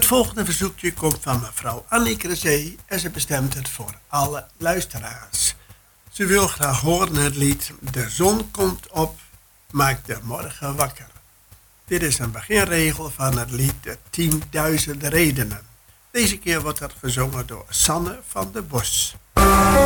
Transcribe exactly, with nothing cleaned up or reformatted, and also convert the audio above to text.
volgende verzoekje komt van mevrouw Annieke Zee en ze bestemt het voor alle luisteraars. Ze wil graag horen het lied De zon komt op, maakt de morgen wakker. Dit is een beginregel van het lied De tienduizend redenen. Deze keer wordt het gezongen door Sanne van der Bos.